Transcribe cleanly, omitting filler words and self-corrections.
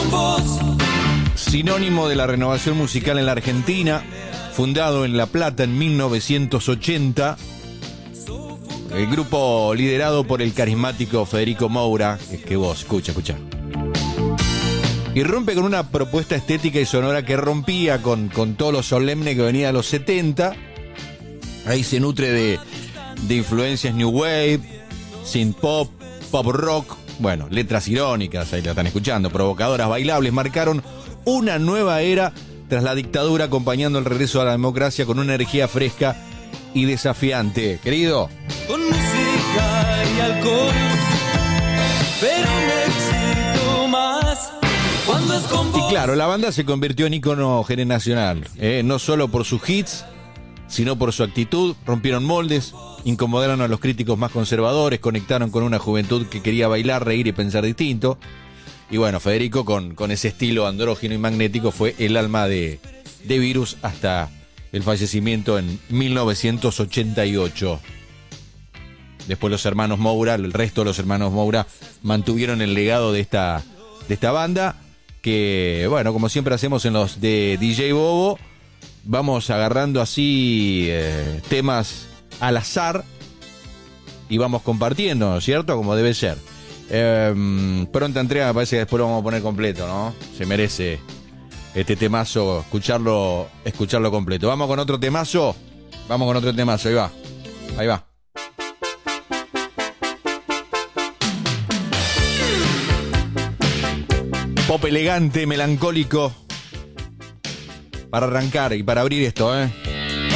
Sinónimo de la renovación musical en la Argentina, fundado en La Plata en 1980, el grupo liderado por el carismático Federico Moura, es que vos, escucha. Irrumpe con una propuesta estética y sonora que rompía con todo lo solemne que venía de los 70. Ahí se nutre de influencias New Wave, synth pop, pop rock, bueno, letras irónicas, ahí la están escuchando, provocadoras, bailables, marcaron una nueva era tras la dictadura, acompañando el regreso a la democracia con una energía fresca y desafiante. Querido. Con música y alcohol, pero me excito más cuando es con vos. Y claro, la banda se convirtió en ícono generacional, no solo por sus hits, sino por su actitud. Rompieron moldes, incomodaron a los críticos más conservadores, conectaron con una juventud que quería bailar, reír y pensar distinto. Y bueno, Federico con ese estilo andrógino y magnético fue el alma de Virus hasta el fallecimiento en 1988. Después los hermanos Moura, el resto de los hermanos Moura mantuvieron el legado de esta banda, que bueno, como siempre hacemos en los de DJ Bobo, vamos agarrando así temas al azar y vamos compartiendo, ¿no es cierto? Como debe ser. Pronta entrega, me parece que después lo vamos a poner completo, ¿no? Se merece este temazo, escucharlo completo. Vamos con otro temazo, ahí va. Pop elegante, melancólico, para arrancar y para abrir esto,